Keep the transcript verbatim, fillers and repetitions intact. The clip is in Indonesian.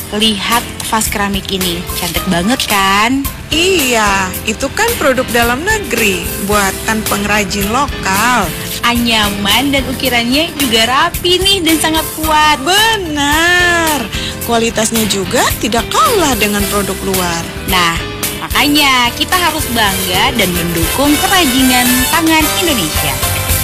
lihat vas keramik ini. Cantik banget kan? Iya, itu kan produk dalam negeri, buatan pengrajin lokal. Anyaman dan ukirannya juga rapi nih dan sangat kuat. Benar, kualitasnya juga tidak kalah dengan produk luar. Nah, makanya kita harus bangga dan mendukung kerajinan tangan Indonesia.